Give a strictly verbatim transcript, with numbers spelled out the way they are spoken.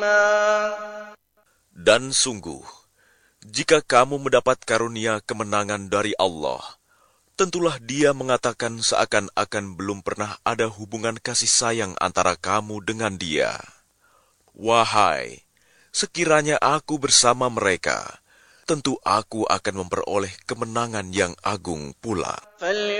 Dan sungguh, jika kamu mendapat karunia kemenangan dari Allah, tentulah Dia mengatakan seakan-akan belum pernah ada hubungan kasih sayang antara kamu dengan Dia. Wahai, sekiranya aku bersama mereka, tentu aku akan memperoleh kemenangan yang agung pula.